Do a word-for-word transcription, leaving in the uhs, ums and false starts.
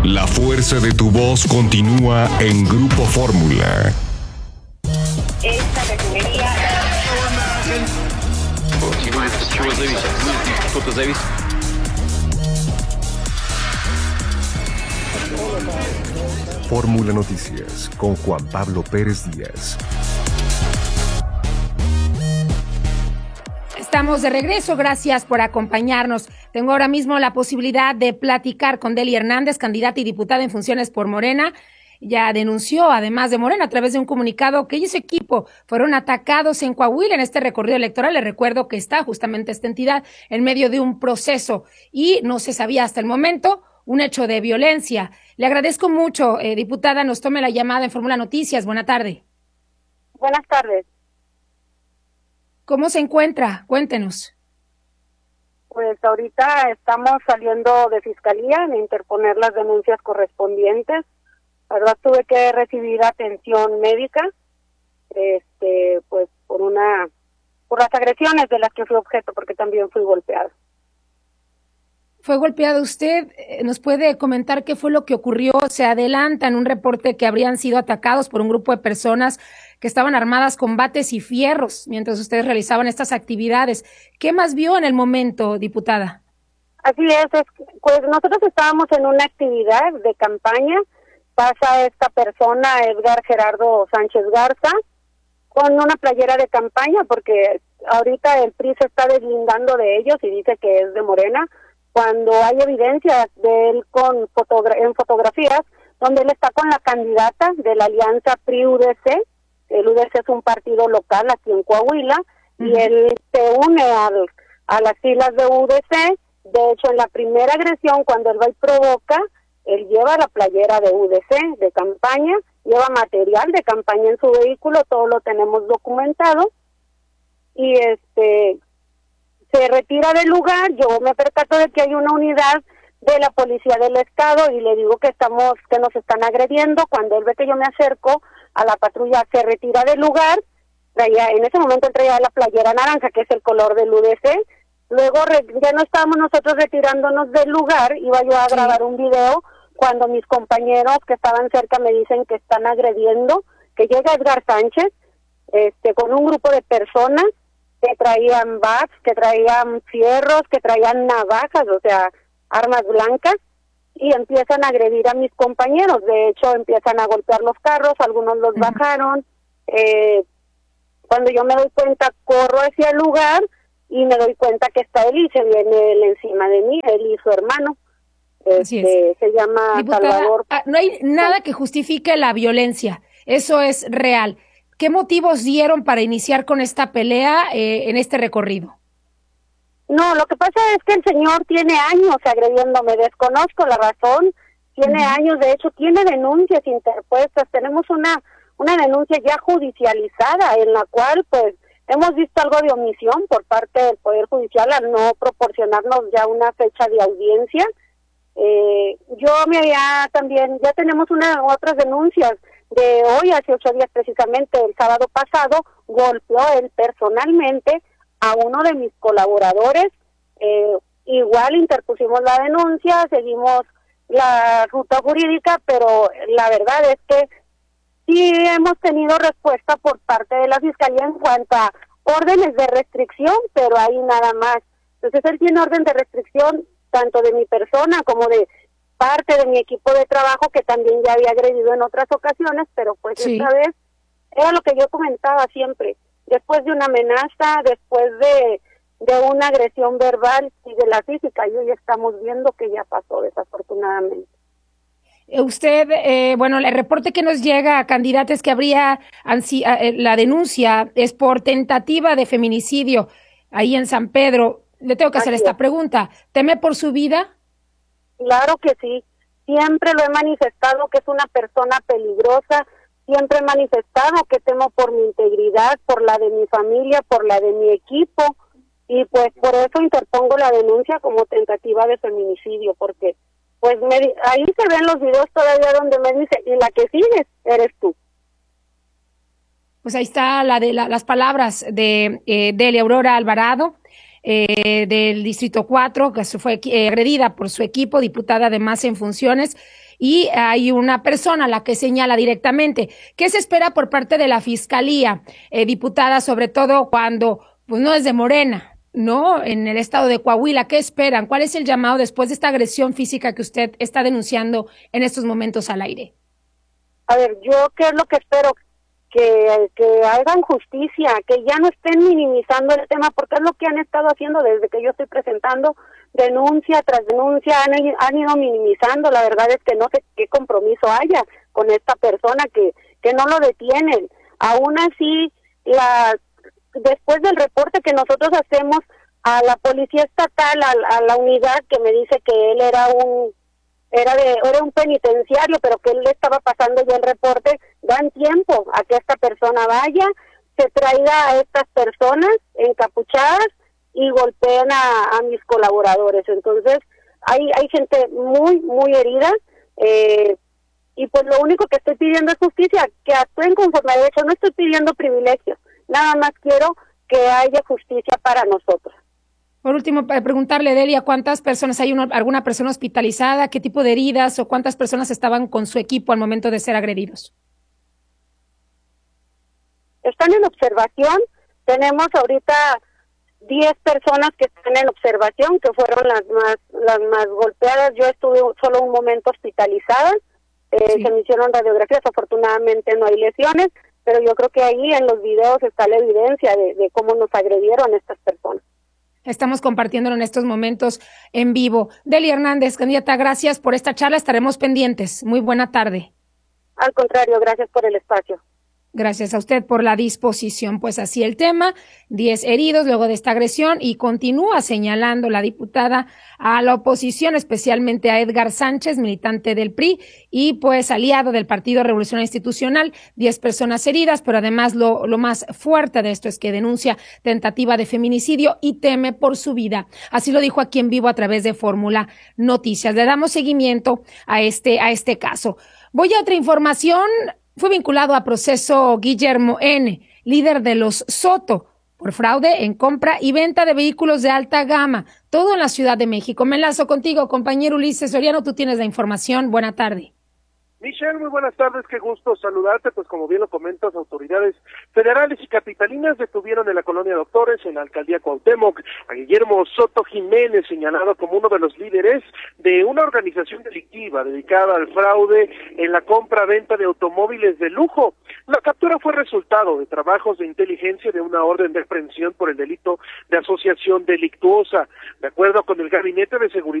La fuerza de tu voz continúa en Grupo Fórmula. Esta refinería... Fórmula Noticias con Juan Pablo Pérez Díaz. Estamos de regreso, gracias por acompañarnos. Tengo ahora mismo la posibilidad de platicar con Dely Hernández, candidata y diputada en funciones por Morena. Ya denunció, además de Morena, a través de un comunicado, que ella y su equipo fueron atacados en Coahuila en este recorrido electoral. Les recuerdo que está justamente esta entidad en medio de un proceso y no se sabía hasta el momento un hecho de violencia. Le agradezco mucho, eh, diputada, nos tome la llamada en Fórmula Noticias. Buena tarde. Buenas tardes. ¿Cómo se encuentra? Cuéntenos. Pues ahorita estamos saliendo de fiscalía en interponer las denuncias correspondientes. La verdad tuve que recibir atención médica, este, pues por una, por las agresiones de las que fui objeto, porque también fui golpeado. Fue golpeado usted. ¿Nos puede comentar qué fue lo que ocurrió? Se adelanta en un reporte que habrían sido atacados por un grupo de personas que estaban armadas con bates y fierros mientras ustedes realizaban estas actividades. ¿Qué más vio en el momento, diputada? Así es, es pues nosotros estábamos en una actividad de campaña. Pasa esta persona, Edgar Gerardo Sánchez Garza, con una playera de campaña, porque ahorita el P R I se está deslindando de ellos y dice que es de Morena, cuando hay evidencia de él con fotogra- en fotografías, donde él está con la candidata de la alianza P R I-U D C. El U D C es un partido local aquí en Coahuila, uh-huh. y él se une al, a las filas de U D C. De hecho, en la primera agresión, cuando él va y provoca, él lleva la playera de U D C, de campaña, lleva material de campaña en su vehículo, todo lo tenemos documentado, y este se retira del lugar. Yo me percato de que hay una unidad de la policía del estado y le digo que estamos, que nos están agrediendo. Cuando él ve que yo me acerco a la patrulla, se retira del lugar. Traía, en ese momento él traía la playera naranja, que es el color del U D C. Luego re, ya no estábamos nosotros retirándonos del lugar, iba yo a grabar un video cuando mis compañeros que estaban cerca me dicen que están agrediendo, que llega Edgar Sánchez este con un grupo de personas que traían bats, que traían fierros, que traían navajas, o sea, armas blancas, y empiezan a agredir a mis compañeros. De hecho, empiezan a golpear los carros, algunos los uh-huh. bajaron. Eh, cuando yo me doy cuenta, corro hacia el lugar y me doy cuenta que está él y se viene él encima de mí, él y su hermano. Este, se llama Diputada, Salvador. No hay nada que justifique la violencia, eso es real. ¿Qué motivos dieron para iniciar con esta pelea eh, en este recorrido? No, lo que pasa es que el señor tiene años agrediéndome, desconozco la razón, tiene uh-huh. años, de hecho tiene denuncias interpuestas, tenemos una una denuncia ya judicializada en la cual pues hemos visto algo de omisión por parte del Poder Judicial al no proporcionarnos ya una fecha de audiencia. Eh, yo me había también, ya tenemos una otras denuncias de hoy, hace ocho días precisamente, el sábado pasado, golpeó él personalmente a uno de mis colaboradores, eh, igual interpusimos la denuncia, seguimos la ruta jurídica, pero la verdad es que sí hemos tenido respuesta por parte de la Fiscalía en cuanto a órdenes de restricción, pero ahí nada más. Entonces él tiene orden de restricción tanto de mi persona como de parte de mi equipo de trabajo, que también ya había agredido en otras ocasiones, pero pues sí. esta vez era lo que yo comentaba siempre, después de una amenaza, después de, de una agresión verbal y de la física, y hoy estamos viendo que ya pasó desafortunadamente. Usted, eh, bueno, el reporte que nos llega a candidata es que habría, ansi, eh, la denuncia es por tentativa de feminicidio ahí en San Pedro. Le tengo que hacer Así esta es. pregunta, ¿teme por su vida? Claro que sí, siempre lo he manifestado que es una persona peligrosa, siempre he manifestado que temo por mi integridad, por la de mi familia, por la de mi equipo, y pues por eso interpongo la denuncia como tentativa de feminicidio, porque pues me, ahí se ven los videos todavía donde me dice, y la que sigues eres tú. Pues ahí está la de la, las palabras de eh, Dely Aurora Alvarado. eh, del Distrito cuatro, que fue eh, agredida por su equipo, diputada además en funciones, y hay una persona a la que señala directamente. ¿Qué se espera por parte de la Fiscalía, eh, diputada, sobre todo cuando pues no es de Morena, ¿no? En el estado de Coahuila, ¿qué esperan? ¿Cuál es el llamado después de esta agresión física que usted está denunciando en estos momentos al aire? A ver, yo qué es lo que espero, que, que hagan justicia, que ya no estén minimizando el tema, porque es lo que han estado haciendo desde que yo estoy presentando denuncia tras denuncia, han, han ido minimizando. La verdad es que no sé qué compromiso haya con esta persona, que, que no lo detienen. Aún así, la, después del reporte que nosotros hacemos a la policía estatal, a, a la unidad que me dice que él era un era de era un penitenciario, pero que él le estaba pasando ya el reporte, dan tiempo a que esta persona vaya, se traiga a estas personas encapuchadas y golpeen a, a mis colaboradores. Entonces, hay hay gente muy, muy herida, eh, y pues lo único que estoy pidiendo es justicia, que actúen conforme a derecho. No estoy pidiendo privilegios, nada más quiero que haya justicia para nosotros. Por último, para preguntarle, Delia, ¿cuántas personas, hay una, alguna persona hospitalizada? ¿Qué tipo de heridas o cuántas personas estaban con su equipo al momento de ser agredidos? Están en observación. Tenemos ahorita diez personas que están en observación, que fueron las más las más golpeadas. Yo estuve solo un momento hospitalizada. Eh, sí. Se me hicieron radiografías. Afortunadamente no hay lesiones, pero yo creo que ahí en los videos está la evidencia de, de cómo nos agredieron estas personas. Estamos compartiéndolo en estos momentos en vivo. Delia Hernández, candidata, gracias por esta charla. Estaremos pendientes. Muy buena tarde. Al contrario, gracias por el espacio. Gracias a usted por la disposición. Pues así el tema, diez heridos luego de esta agresión, y continúa señalando la diputada a la oposición, especialmente a Edgar Sánchez, militante del P R I y pues aliado del Partido Revolucionario Institucional. diez personas heridas, pero además lo, lo más fuerte de esto es que denuncia tentativa de feminicidio y teme por su vida. Así lo dijo aquí en vivo a través de Fórmula Noticias. Le damos seguimiento a este, a este caso. Voy a otra información. Fue vinculado a proceso Guillermo N., líder de los Soto, por fraude en compra y venta de vehículos de alta gama, todo en la Ciudad de México. Me enlazo contigo, compañero Ulises Soriano, tú tienes la información. Buena tarde. Michelle, muy buenas tardes, qué gusto saludarte. Pues como bien lo comentas, autoridades federales y capitalinas detuvieron en la colonia Doctores, en la alcaldía Cuauhtémoc, a Guillermo Soto Jiménez, señalado como uno de los líderes de una organización delictiva dedicada al fraude en la compra-venta de automóviles de lujo. La captura fue resultado de trabajos de inteligencia de una orden de aprehensión por el delito de asociación delictuosa. De acuerdo con el Gabinete de Seguridad